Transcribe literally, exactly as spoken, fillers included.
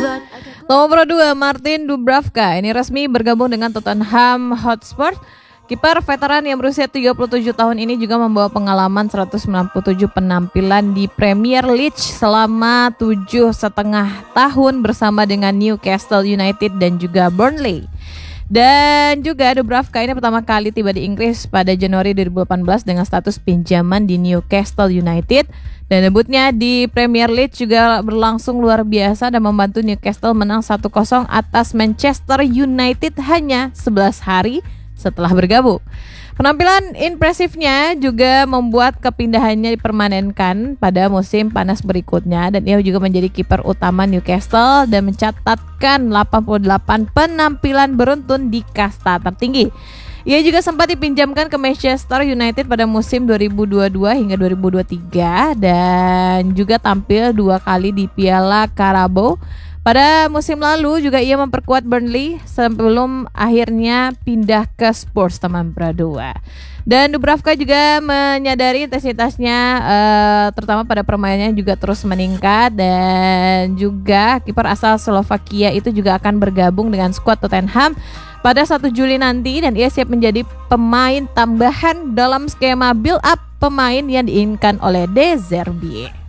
Nomor dua, Martin Dubravka. Ini resmi bergabung dengan Tottenham Hotspur. Kiper veteran yang berusia tiga puluh tujuh tahun ini juga membawa pengalaman seratus sembilan puluh tujuh penampilan di Premier League selama tujuh setengah tahun bersama dengan Newcastle United dan juga Burnley. Dan juga Dubravka ini pertama kali tiba di Inggris pada Januari dua ribu delapan belas dengan status pinjaman di Newcastle United. Dan debutnya di Premier League juga berlangsung luar biasa dan membantu Newcastle menang satu kosong atas Manchester United hanya sebelas hari setelah bergabung. Penampilan impresifnya juga membuat kepindahannya dipermanenkan pada musim panas berikutnya dan ia juga menjadi kiper utama Newcastle dan mencatatkan delapan puluh delapan penampilan beruntun di kasta tertinggi. Ia juga sempat dipinjamkan ke Manchester United pada musim dua ribu dua puluh dua hingga dua ribu dua puluh tiga dan juga tampil dua kali di Piala Carabao. Pada musim lalu juga ia memperkuat Burnley sebelum akhirnya pindah ke Spurs, teman berdua. Dan Dubravka juga menyadari intensitasnya uh, terutama pada permainannya juga terus meningkat dan juga kiper asal Slovakia itu juga akan bergabung dengan skuad Tottenham pada satu Juli nanti dan ia siap menjadi pemain tambahan dalam skema build up pemain yang diinginkan oleh De Zerbi.